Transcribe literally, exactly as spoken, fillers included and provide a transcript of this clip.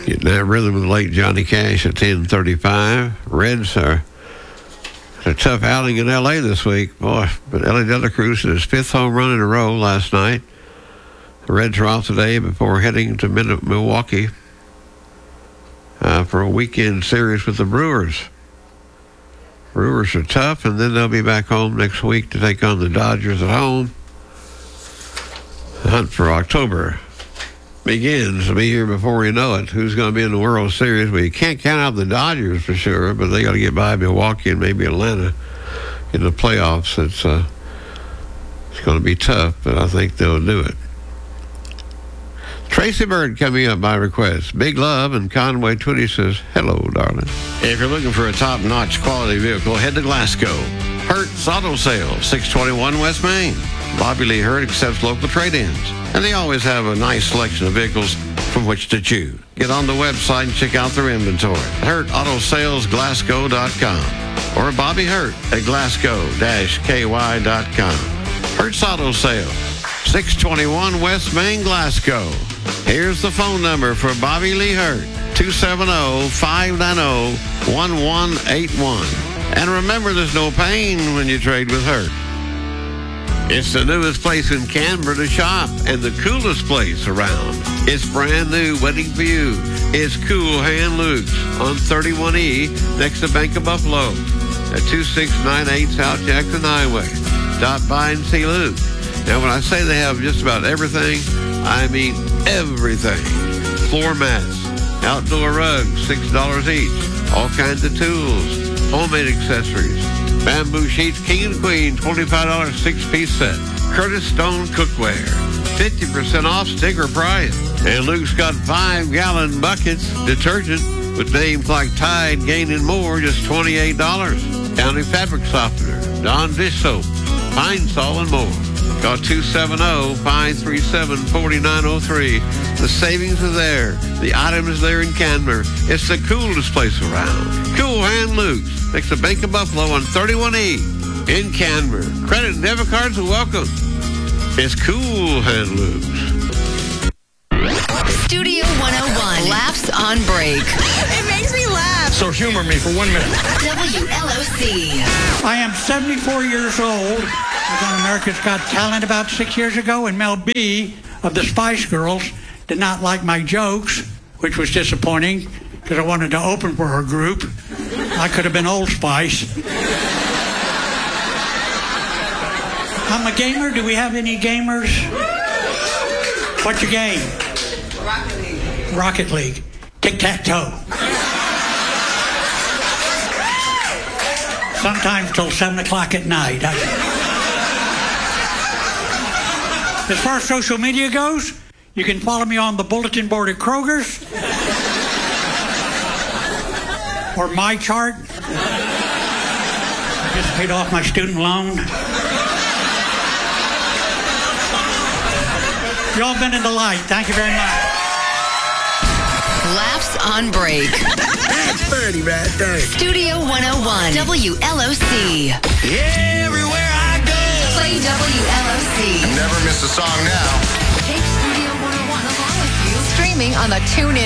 Getting that rhythm with the late Johnny Cash at ten thirty-five. Reds are a tough outing in L A this week. Boy, but Ellie De La Cruz hit his fifth home run in a row last night. The Reds are off today before heading to Milwaukee uh, for a weekend series with the Brewers. Brewers are tough, and then they'll be back home next week to take on the Dodgers at home. The hunt for October begins to be here before you know it. Who's going to be in the World Series? Well, you can't count out the Dodgers for sure, but they got to get by Milwaukee and maybe Atlanta in the playoffs. It's uh, it's going to be tough, but I think they'll do it. Tracy Bird coming up by request. Big Love, and Conway Twitty says, hello, darling. If you're looking for a top-notch quality vehicle, head to Glasgow. Hertz Auto Sales, six twenty-one West Main. Bobby Lee Hurt accepts local trade-ins, and they always have a nice selection of vehicles from which to choose. Get on the website and check out their inventory at hurt auto sales glasgow dot com or Bobby Hurt at glasgow dash k y dot com. Hertz Auto Sales, six twenty-one West Main, Glasgow. Here's the phone number for Bobby Lee Hurt, two seven zero, five nine zero, one one eight one. And remember, there's no pain when you trade with Hurt. It's the newest place in Canberra to shop and the coolest place around. It's brand new, waiting for you. It's Cool Hand Luke's on thirty-one E next to Bank of Buffalo at two six nine eight South Jackson Highway. Stop by and see Luke. Now, when I say they have just about everything, I mean everything. Floor mats, outdoor rugs, six dollars each. All kinds of tools, homemade accessories. Bamboo sheets, king and queen, twenty-five dollars six-piece set. Curtis Stone cookware, fifty percent off sticker price. And Luke's got five-gallon buckets, detergent, with names like Tide, Gain, and more, just twenty-eight dollars. County fabric softener, Dawn dish soap, Pine Sol, and more. Call two seven zero, five three seven, four nine zero three. The savings are there. The items there in Canberra. It's the coolest place around. Cool Hand Luke's, next to Bank of Buffalo on thirty-one E in Canberra. Credit and debit cards are welcome. It's Cool Hand Luke's. Studio one oh one. Laughs on break. It makes me laugh. So humor me for one minute. W L O C. I am seventy-four years old. I was on America's Got Talent about six years ago, and Mel B of the Spice Girls did not like my jokes, which was disappointing because I wanted to open for her group. I could have been Old Spice. I'm a gamer. Do we have any gamers? What's your game? Rocket League. Rocket League. Tic-tac-toe. Sometimes till seven o'clock at night. I... As far as social media goes, you can follow me on the bulletin board at Kroger's or My Chart. I just paid off my student loan. You all been in the light. Thank you very much. Laughs on break. That's thirty right there. Studio one oh one. W L O C. Everywhere I go. Play W L O C. Never miss a song now. Take Studio one oh one along with you. Streaming on the TuneIn